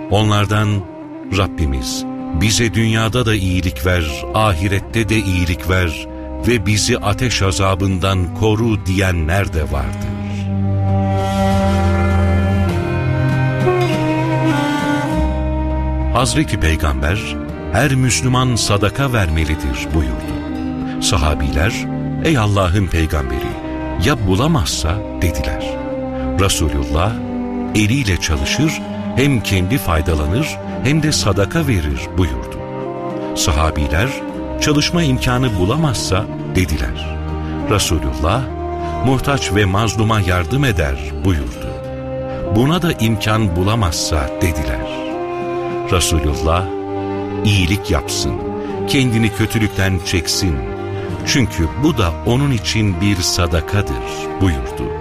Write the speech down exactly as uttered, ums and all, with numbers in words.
Onlardan Rabbimiz bize dünyada da iyilik ver, ahirette de iyilik ver ve bizi ateş azabından koru diyenler de vardır. Hazreti Peygamber, her Müslüman sadaka vermelidir buyurdu. Sahabiler, ey Allah'ın peygamberi, ya bulamazsa dediler. Resulullah, eliyle çalışır, hem kendi faydalanır hem de sadaka verir buyurdu. Sahabiler, çalışma imkanı bulamazsa dediler. Resulullah, muhtaç ve mazluma yardım eder buyurdu. Buna da imkan bulamazsa dediler. Resulullah, iyilik yapsın, kendini kötülükten çeksin. Çünkü bu da onun için bir sadakadır buyurdu.